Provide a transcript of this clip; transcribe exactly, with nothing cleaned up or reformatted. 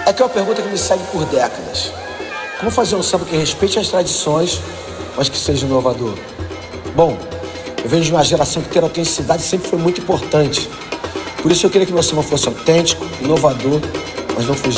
Aqui é uma pergunta que me segue por décadas. Como fazer um samba que respeite as tradições, mas que seja inovador? Bom, eu venho de uma geração que ter autenticidade sempre foi muito importante. Por isso eu queria que meu samba fosse autêntico, inovador, mas não fugisse